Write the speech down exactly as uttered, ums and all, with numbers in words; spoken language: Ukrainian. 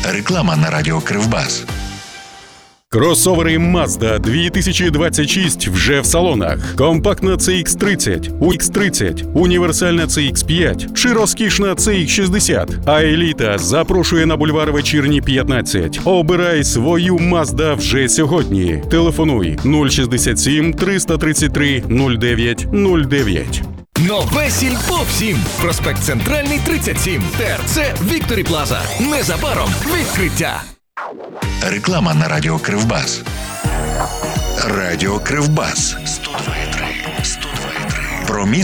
Реклама на радіо Кривбас. Кросовери Mazda дві тисячі двадцять шість вже в салонах. Компактна це ікс тридцять, у ікс тридцять, універсальна це ікс п'ять чи розкішна це ікс шістдесят. А еліта запрошує на бульвар Вечірній п'ятнадцять. Обирай свою Mazda вже сьогодні. Телефонуй нуль шістдесят сім триста тридцять три нуль дев'ять нуль дев'ять. Нове Сільпо всім. Проспект Центральний, тридцять сім. ТРЦ Вікторі Плаза. Незабаром відкриття. Реклама на радіо Кривбас. Радіо Кривбас. сто два і три. сто два і три. Про місто